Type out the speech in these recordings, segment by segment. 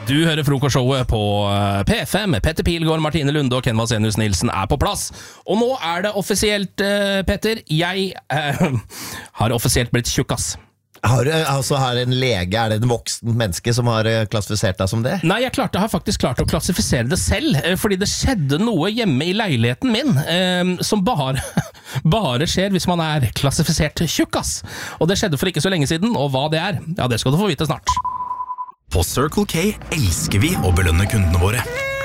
Du hører frokostshowet på P5. Petter Pilgaard, Martine Lunde og Ken Vasenius Nilsen på plass. Og nå det offisielt, Petter. Jeg har offisielt blitt tjukkas. Har en lege, det et voksen menneske som har klassifisert deg som det? Nei, jeg har faktisk klart å klassifisere det selv, fordi det skjedde noe hjemme i leiligheten min, som bare skjer hvis man klassifisert tjukkas. Og det skjedde for ikke så lenge siden, og hva det ja, det skal du få vite snart. På Circle K elsker vi å belønne kundene våre.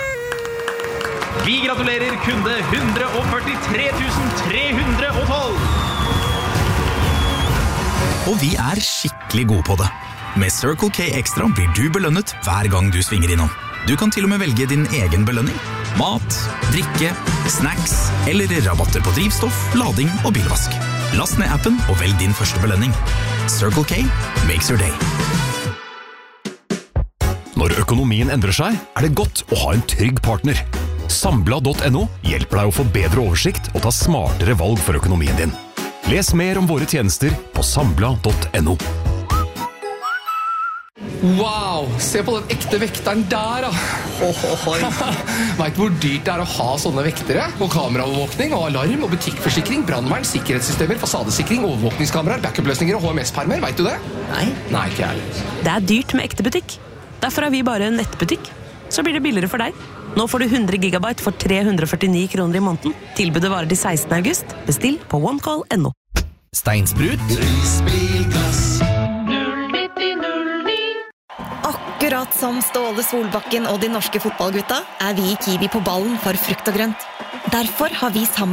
Vi gratulerer kunde 143 312! Og vi skikkelig gode på det. Med Circle K Extra blir du belønnet hver gang du svinger innom. Du kan til og med velge din egen belønning. Mat, drikke, snacks eller rabatter på drivstoff, lading og bilvask. Last ned appen og velg din første belønning. Circle K makes your day. Når økonomien endrer seg, det godt å ha en trygg partner. Sambla.no hjelper deg å få bedre oversikt og ta smartere valg for økonomien din. Les mer om våre tjenester på sambla.no. Wow, se på den ekte vekteren der da. Vet du hvor dyrt det å ha sånne vektere? Og kameraovervåkning, og alarm, og butikkforsikring, brandvern, sikkerhetssystemer, fasadesikring, overvåkningskameraer, backup-løsninger og HMS-permer, vet du det? Nei, ikke jeg. Det dyrt med ekte butikk. Derfor har vi bare en nettbutikk. Så blir det billigere for deg. Nå får du 100 gigabyte for 349 kroner i måneden. Tilbudet varer til 16. august. Bestill på onecall.no. Steinsprut, Prisbilglass 09009. Akkurat som Ståle Solbakken og de norske fotballgutta vi i Kiwi på ballen for frukt og grønt. Derfor har vi sammen